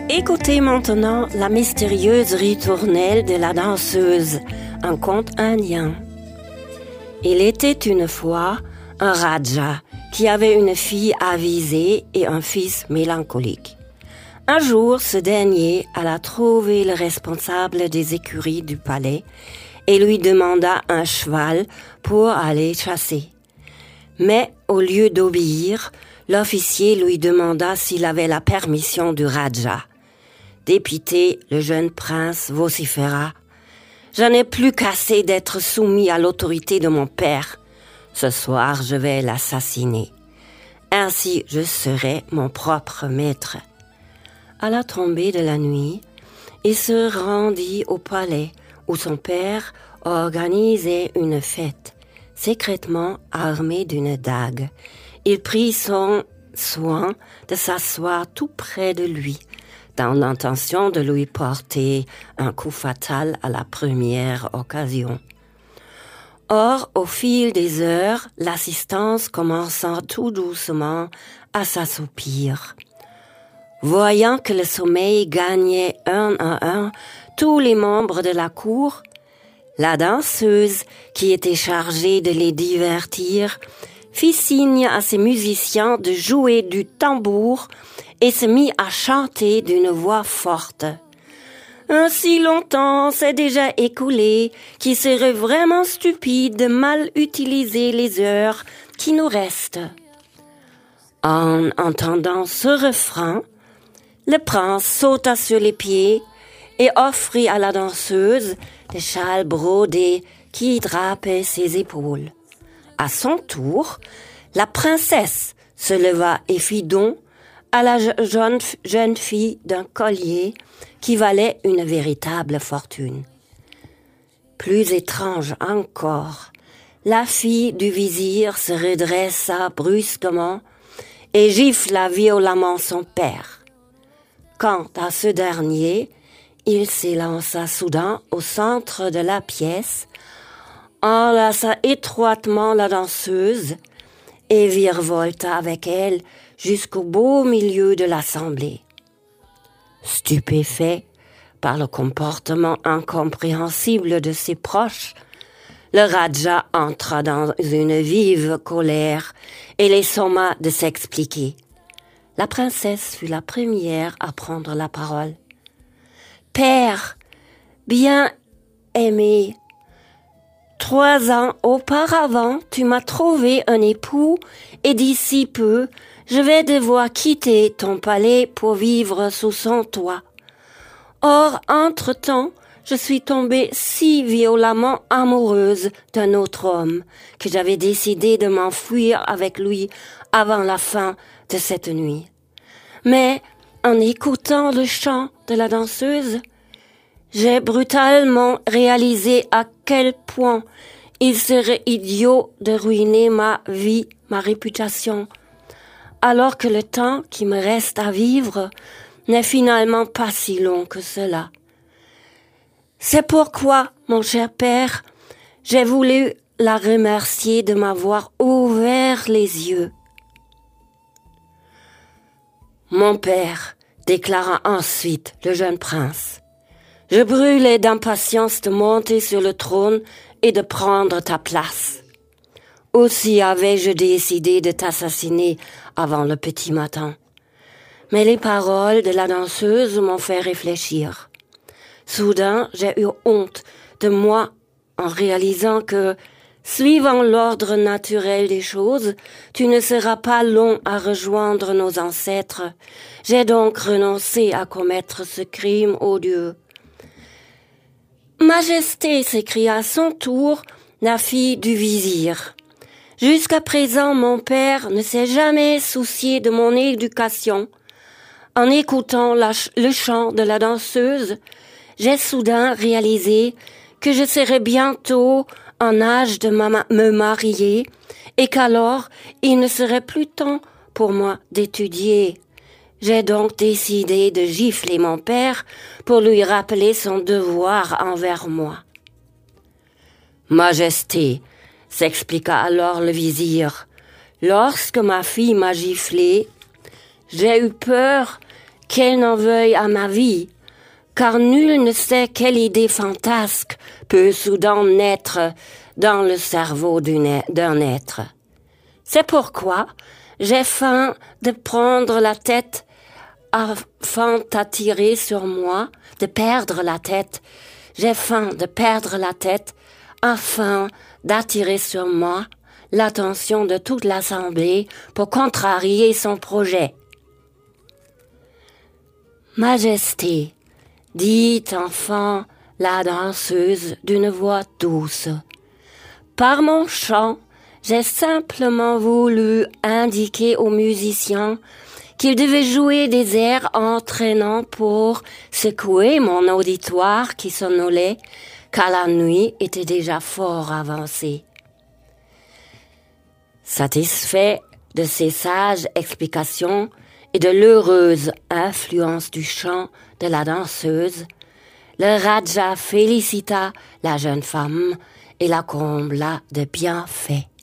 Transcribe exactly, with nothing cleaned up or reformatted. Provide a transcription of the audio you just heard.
Écoutez maintenant la mystérieuse ritournelle de la danseuse, un conte indien. Il était une fois un Raja qui avait une fille avisée et un fils mélancolique. Un jour, ce dernier alla trouver le responsable des écuries du palais et lui demanda un cheval pour aller chasser. Mais au lieu d'obéir, l'officier lui demanda s'il avait la permission du Raja. Dépité, le jeune prince vociféra. « Je n'ai plus qu'assez d'être soumis à l'autorité de mon père. Ce soir, je vais l'assassiner. Ainsi, je serai mon propre maître. » À la tombée de la nuit, il se rendit au palais où son père organisait une fête. Secrètement armé d'une dague, il prit son soin de s'asseoir tout près de lui, dans l'intention de lui porter un coup fatal à la première occasion. Or, au fil des heures, l'assistance commença tout doucement à s'assoupir. Voyant que le sommeil gagnait un à un tous les membres de la cour, la danseuse, qui était chargée de les divertir, fit signe à ses musiciens de jouer du tambour et se mit à chanter d'une voix forte. « Ainsi longtemps s'est déjà écoulé qu'il serait vraiment stupide de mal utiliser les heures qui nous restent. » En entendant ce refrain, le prince sauta sur les pieds et offrit à la danseuse le châle brodé qui drapait ses épaules. À son tour, la princesse se leva et fit don à la jeune, jeune fille d'un collier qui valait une véritable fortune. Plus étrange encore, la fille du vizir se redressa brusquement et gifla violemment son père. Quant à ce dernier, il s'élança soudain au centre de la pièce, enlaça étroitement la danseuse et virevolta avec elle jusqu'au beau milieu de l'assemblée. Stupéfait par le comportement incompréhensible de ses proches, le Raja entra dans une vive colère et les somma de s'expliquer. La princesse fut la première à prendre la parole. « Père, bien aimé, trois ans auparavant, tu m'as trouvé un époux et d'ici peu, je vais devoir quitter ton palais pour vivre sous son toit. Or, entre-temps, je suis tombée si violemment amoureuse d'un autre homme que j'avais décidé de m'enfuir avec lui avant la fin de cette nuit. Mais, en écoutant le chant de la danseuse, j'ai brutalement réalisé à quel point il serait idiot de ruiner ma vie, ma réputation, alors que le temps qui me reste à vivre n'est finalement pas si long que cela. C'est pourquoi, mon cher père, j'ai voulu la remercier de m'avoir ouvert les yeux. Mon père, déclara ensuite le jeune prince, je brûlais d'impatience de monter sur le trône et de prendre ta place. Aussi avais-je décidé de t'assassiner avant le petit matin. Mais les paroles de la danseuse m'ont fait réfléchir. Soudain, j'ai eu honte de moi en réalisant que, suivant l'ordre naturel des choses, tu ne seras pas long à rejoindre nos ancêtres. J'ai donc renoncé à commettre ce crime odieux. Majesté, s'écria à son tour la fille du vizir. Jusqu'à présent, mon père ne s'est jamais soucié de mon éducation. En écoutant la ch- le chant de la danseuse, j'ai soudain réalisé que je serais bientôt en âge de ma- me marier et qu'alors il ne serait plus temps pour moi d'étudier. J'ai donc décidé de gifler mon père pour lui rappeler son devoir envers moi. Majesté, s'expliqua alors le vizir, lorsque ma fille m'a giflé, j'ai eu peur qu'elle n'en veuille à ma vie, car nul ne sait quelle idée fantasque peut soudain naître dans le cerveau d'un être. C'est pourquoi j'ai faim de prendre la tête afin d'attirer sur moi, de perdre la tête. J'ai faim de perdre la tête afin d'attirer sur moi l'attention de toute l'assemblée pour contrarier son projet. Majesté, dit enfin la danseuse d'une voix douce, par mon chant, j'ai simplement voulu indiquer aux musiciens qu'ils devaient jouer des airs entraînants pour secouer mon auditoire qui somnolait, car la nuit était déjà fort avancée. Satisfait de ces sages explications et de l'heureuse influence du chant de la danseuse, le Raja félicita la jeune femme et la combla de bienfaits.